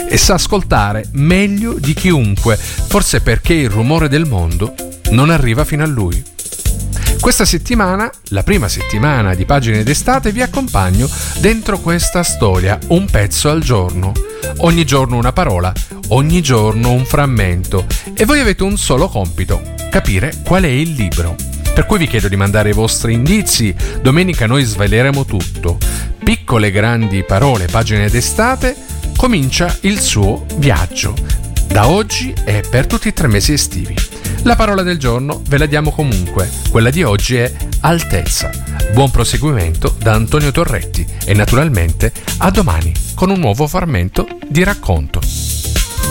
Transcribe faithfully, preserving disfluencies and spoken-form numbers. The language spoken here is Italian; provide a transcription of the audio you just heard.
e sa ascoltare meglio di chiunque, forse perché il rumore del mondo non arriva fino a lui. Questa settimana, la prima settimana di Pagine d'estate, vi accompagno dentro questa storia, un pezzo al giorno. Ogni giorno una parola, ogni giorno un frammento, e voi avete un solo compito: capire qual è il libro. Per cui vi chiedo di mandare i vostri indizi. Domenica noi sveleremo tutto. Piccole grandi parole, Pagine d'estate, comincia il suo viaggio. Da oggi e per tutti e tre mesi estivi. La parola del giorno ve la diamo comunque. Quella di oggi è altezza. Buon proseguimento da Antonio Torretti e naturalmente a domani con un nuovo frammento di racconto.